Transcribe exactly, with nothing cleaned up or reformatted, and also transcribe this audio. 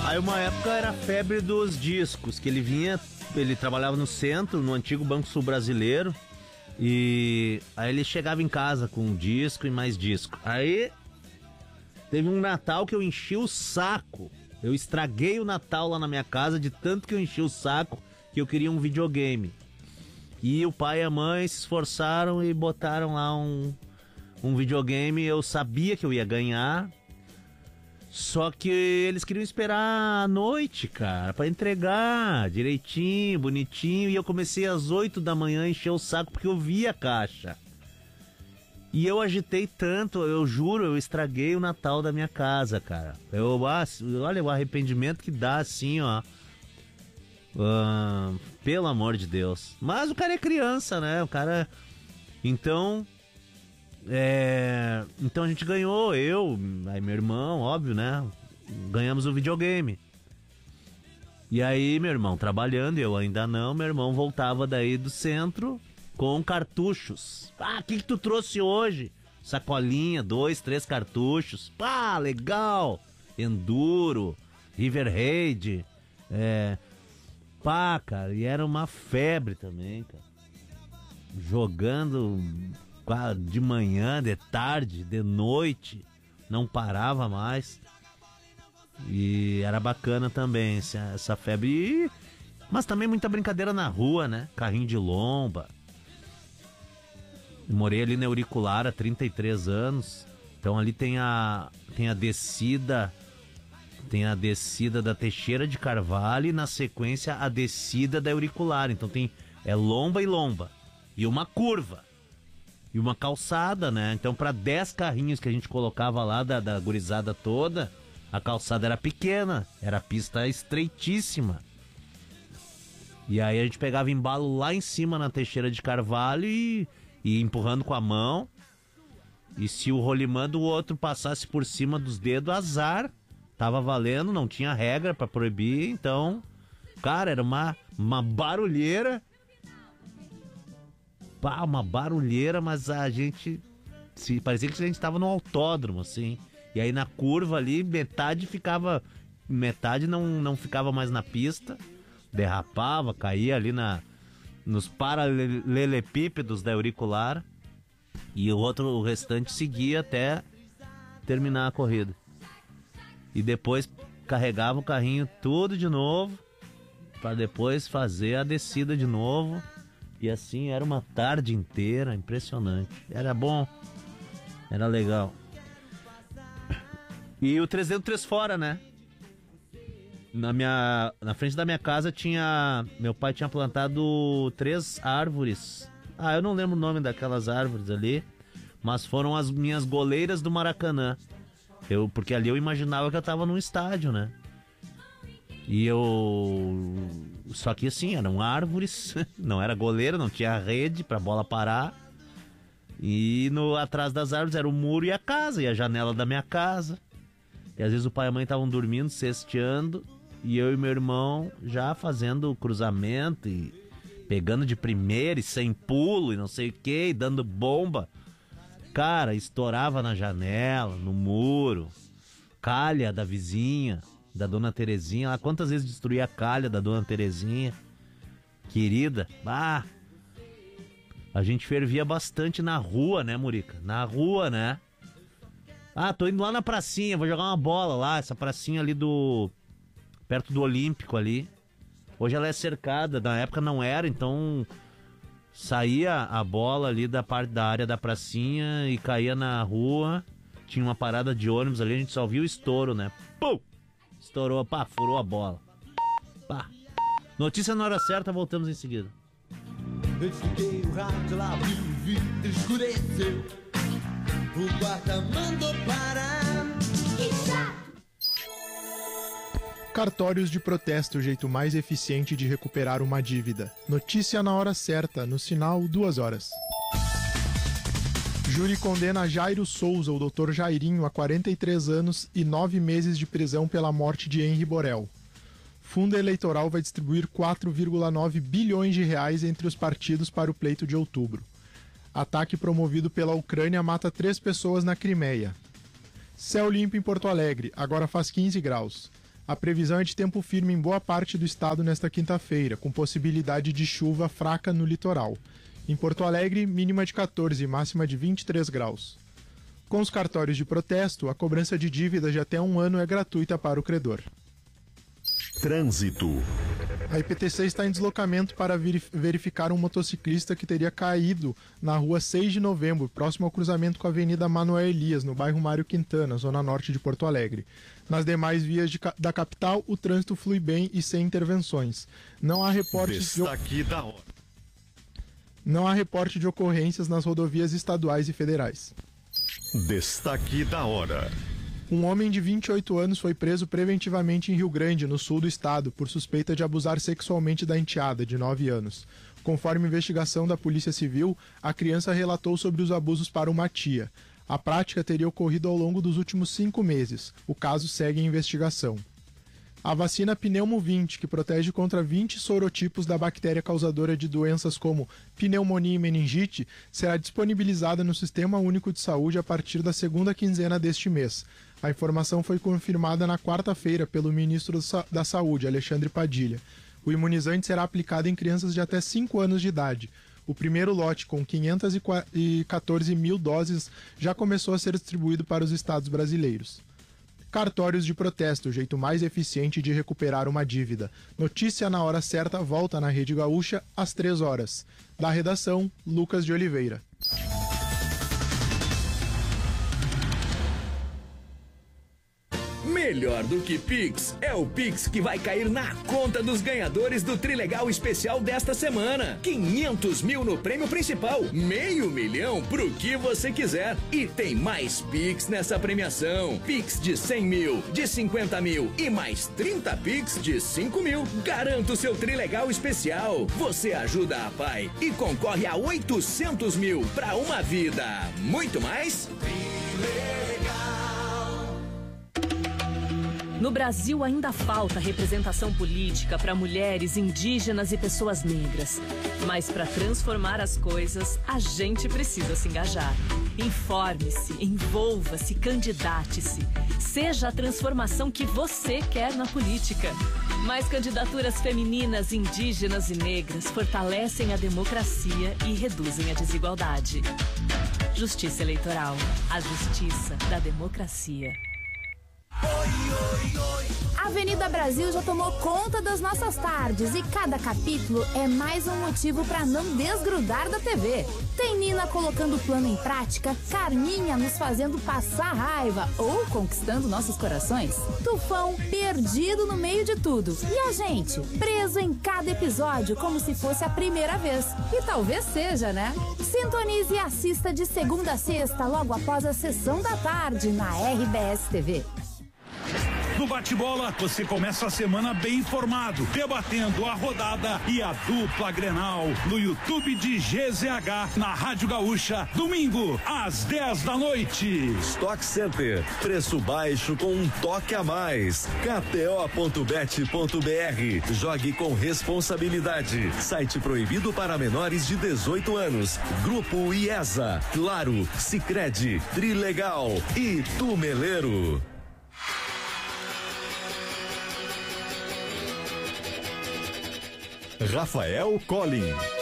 Aí uma época era a febre dos discos, que ele vinha, ele trabalhava no centro, no antigo Banco Sul Brasileiro, e aí ele chegava em casa com um disco e mais disco. Aí teve um Natal que eu enchi o saco, eu estraguei o Natal lá na minha casa de tanto que eu enchi o saco que eu queria um videogame. E o pai e a mãe se esforçaram e botaram lá um, um videogame, eu sabia que eu ia ganhar. Só que eles queriam esperar a noite, cara, pra entregar direitinho, bonitinho. E eu comecei às oito da manhã a encher o saco porque eu vi a caixa. E eu agitei tanto, eu juro, eu estraguei o Natal da minha casa, cara. Eu, ah, olha o arrependimento que dá assim, ó. Ah, pelo amor de Deus. Mas o cara é criança, né? O cara... Então... É, então a gente ganhou, eu, aí meu irmão, óbvio, né? Ganhamos o videogame. E aí meu irmão trabalhando, eu ainda não. Meu irmão voltava daí do centro com cartuchos. Ah, o que que tu trouxe hoje? Sacolinha, dois, três cartuchos. Pá, legal. Enduro, River Raid. É, pá, cara, e era uma febre também, cara. Jogando... de manhã, de tarde, de noite, não parava mais. E era bacana também essa, essa febre. E, mas também muita brincadeira na rua, né? Carrinho de lomba. Eu morei ali na Auricular há trinta e três anos. Então ali tem a, tem a descida, tem a descida da Teixeira de Carvalho e na sequência a descida da Auricular. Então tem é lomba e lomba. E uma curva. E uma calçada, né? Então, para dez carrinhos que a gente colocava lá da, da gurizada toda, a calçada era pequena, era a pista estreitíssima. E aí a gente pegava embalo lá em cima na Teixeira de Carvalho e, e empurrando com a mão. E se o rolimã do outro passasse por cima dos dedos, azar. Tava valendo, não tinha regra para proibir. Então, cara, era uma, uma barulheira. Pá, uma barulheira, mas a gente... Se, parecia que a gente tava no autódromo, assim. E aí na curva ali, metade ficava... Metade não, não ficava mais na pista. Derrapava, caía ali na, nos paralelepípedos da Auricular. E o outro, o restante, seguia até terminar a corrida. E depois carregava o carrinho tudo de novo, para depois fazer a descida de novo. E assim era uma tarde inteira, impressionante. Era bom, era legal. E o três dentro, três fora, né? Na, minha, na frente da minha casa tinha... Meu pai tinha plantado três árvores. Ah, eu não lembro o nome daquelas árvores ali, mas foram as minhas goleiras do Maracanã. Eu, porque ali eu imaginava que eu tava num estádio, né? E eu... Só que assim, eram árvores, não era goleira, não tinha rede pra bola parar. E no, atrás das árvores era o muro e a casa, e a janela da minha casa. E às vezes o pai e a mãe estavam dormindo, cesteando, e eu e meu irmão já fazendo cruzamento e pegando de primeira e sem pulo e não sei o que, e dando bomba. Cara, estourava na janela, no muro, calha da vizinha, da Dona Terezinha. Quantas vezes destruía a calha da Dona Terezinha, querida. Ah, a gente fervia bastante na rua, né, Murica? Na rua, né? Ah, tô indo lá na pracinha, vou jogar uma bola lá, essa pracinha ali do... perto do Olímpico ali. Hoje ela é cercada, na época não era, então saía a bola ali da parte da área da pracinha e caía na rua. Tinha uma parada de ônibus ali, a gente só viu o estouro, né? Pum! Estourou, pá, furou a bola. Pá. Notícia na hora certa, voltamos em seguida. Desliguei o rádio, lá o vidro escureceu. O guarda mandou parar. Cartórios de protesto, o jeito mais eficiente de recuperar uma dívida. Notícia na hora certa, no sinal duas horas. Júri condena Jairo Souza, o doutor Jairinho, a quarenta e três anos e nove meses de prisão pela morte de Henri Borel. Fundo eleitoral vai distribuir quatro vírgula nove bilhões de reais entre os partidos para o pleito de outubro. Ataque promovido pela Ucrânia mata três pessoas na Crimeia. Céu limpo em Porto Alegre, agora faz quinze graus. A previsão é de tempo firme em boa parte do estado nesta quinta-feira, com possibilidade de chuva fraca no litoral. Em Porto Alegre, mínima de quatorze e máxima de vinte e três graus. Com os cartórios de protesto, a cobrança de dívidas de até um ano é gratuita para o credor. Trânsito. A I P T C está em deslocamento para verificar um motociclista que teria caído na rua seis de novembro, próximo ao cruzamento com a Avenida Manuel Elias, no bairro Mário Quintana, zona norte de Porto Alegre. Nas demais vias de, da capital, o trânsito flui bem e sem intervenções. Não há reportes de... Destaque da hora. Não há reporte de ocorrências nas rodovias estaduais e federais. Destaque da hora. Um homem de vinte e oito anos foi preso preventivamente em Rio Grande, no sul do estado, por suspeita de abusar sexualmente da enteada, de nove anos. Conforme investigação da Polícia Civil, a criança relatou sobre os abusos para uma tia. A prática teria ocorrido ao longo dos últimos cinco meses. O caso segue em investigação. A vacina Pneumo vinte, que protege contra vinte sorotipos da bactéria causadora de doenças como pneumonia e meningite, será disponibilizada no Sistema Único de Saúde a partir da segunda quinzena deste mês. A informação foi confirmada na quarta-feira pelo ministro da Saúde, Alexandre Padilha. O imunizante será aplicado em crianças de até cinco anos de idade. O primeiro lote, com quinhentas e quatorze mil doses, já começou a ser distribuído para os estados brasileiros. Cartórios de protesto, o jeito mais eficiente de recuperar uma dívida. Notícia na hora certa volta na Rede Gaúcha às três horas. Da redação, Lucas de Oliveira. Melhor do que Pix é o Pix que vai cair na conta dos ganhadores do Trilegal Especial desta semana. quinhentos mil no prêmio principal, meio milhão pro que você quiser. E tem mais Pix nessa premiação. Pix de cem mil, de cinquenta mil e mais trinta Pix de cinco mil. Garanta o seu Trilegal Especial. Você ajuda a Pai e concorre a oitocentos mil pra uma vida. Muito mais? Trilegal. No Brasil ainda falta representação política para mulheres, indígenas e pessoas negras. Mas para transformar as coisas, a gente precisa se engajar. Informe-se, envolva-se, candidate-se. Seja a transformação que você quer na política. Mais candidaturas femininas, indígenas e negras fortalecem a democracia e reduzem a desigualdade. Justiça Eleitoral. A justiça da democracia. A Avenida Brasil já tomou conta das nossas tardes e cada capítulo é mais um motivo para não desgrudar da T V. Tem Nina colocando o plano em prática, Carminha nos fazendo passar raiva ou conquistando nossos corações, Tufão perdido no meio de tudo e a gente preso em cada episódio como se fosse a primeira vez. E talvez seja, né? Sintonize e assista de segunda a sexta logo após a sessão da tarde na R B S T V. No bate-bola, você começa a semana bem informado, debatendo a rodada e a dupla Grenal no YouTube de G Z H, na Rádio Gaúcha, domingo, às dez da noite. Stock Center, preço baixo com um toque a mais. K T O ponto bet ponto B R. Jogue com responsabilidade. Site proibido para menores de dezoito anos. Grupo IESA, Claro, Sicredi, Trilegal e Tumeleiro. Rafael Collin.